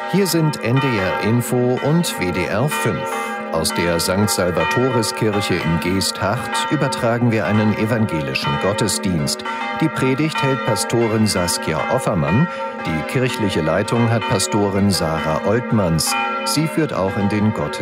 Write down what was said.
Hier sind NDR Info und WDR 5. Aus der St. Salvatoris-Kirche in Geesthacht übertragen wir einen evangelischen Gottesdienst. Die Predigt hält Pastorin Saskia Offermann. Die kirchliche Leitung hat Pastorin Sarah Oltmanns. Sie führt auch in den Gottesdienst.